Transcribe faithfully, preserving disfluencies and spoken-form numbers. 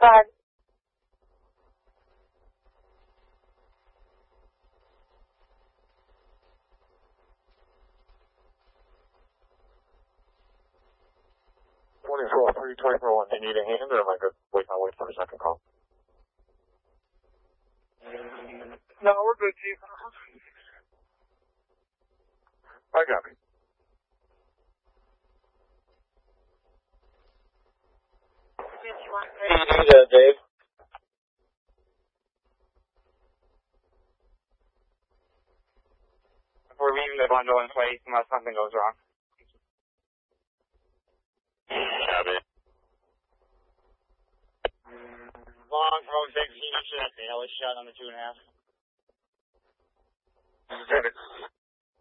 five. twenty-four, three, twenty-four, one. Do you need a hand, or am I good? Wait, I'll wait for a second call. No, we're good, Chief. I got me. Hey, you need that, Dave? We're leaving the bundle in place unless something goes wrong. Copy. Long from sixteen, I'm sure that was shut on the two and a half.